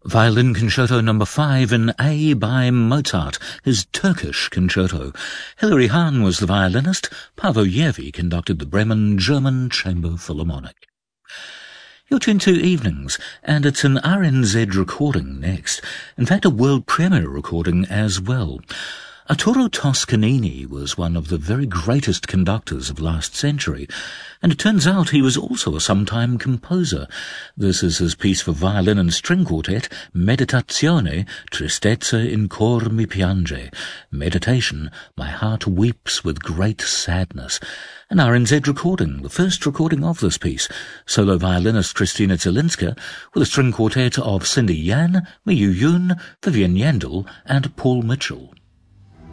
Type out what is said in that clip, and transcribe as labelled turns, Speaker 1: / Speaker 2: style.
Speaker 1: Violin Concerto No. 5 in A by Mozart, his Turkish concerto. Hilary Hahn was the violinist. Paavo Järvi conducted the Bremen German Chamber Philharmonic. You're tuned to Evenings, and it's an RNZ recording next. In fact, a world premiere recording as well. Arturo Toscanini was one of the very greatest conductors of last century, and it turns out he was also a sometime composer. This is his piece for violin and string quartet, Meditazione, Tristezza in cor mi piange. Meditation, my heart weeps with great sadness. An RNZ recording, the first recording of this piece. Solo violinist Kristina Zelinska, with a string quartet of Cindy Yan, Miyu Yoon, Vivian Yandel, and Paul Mitchell.